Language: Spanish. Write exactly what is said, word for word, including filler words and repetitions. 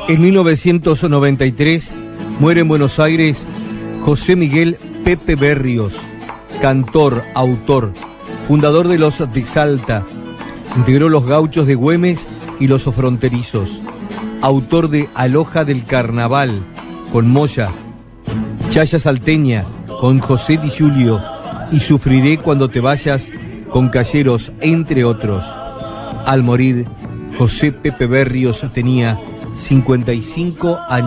En mil novecientos noventa y tres muere en Buenos Aires José Miguel Pepe Berrios, cantor, autor, fundador de los de Salta, integró los Gauchos de Güemes y los Fronterizos, autor de Aloja del Carnaval con Moya, Chaya Salteña con José Di Giulio y Sufriré cuando te vayas con Calleros, entre otros. Al morir, José Pepe Berrios tenía cincuenta y cinco años.